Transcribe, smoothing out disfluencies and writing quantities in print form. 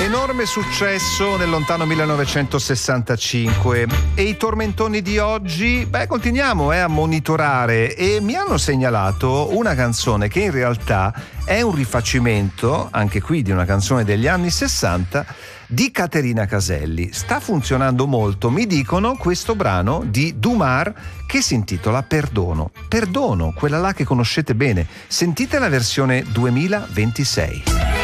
Enorme successo nel lontano 1965 e i tormentoni di oggi, continuiamo a monitorare e mi hanno segnalato una canzone che in realtà è un rifacimento, anche qui di una canzone degli anni 60 di Caterina Caselli. Sta funzionando molto, mi dicono, questo brano di Dumar che si intitola Perdono. Perdono, quella là che conoscete bene. Sentite la versione 2026.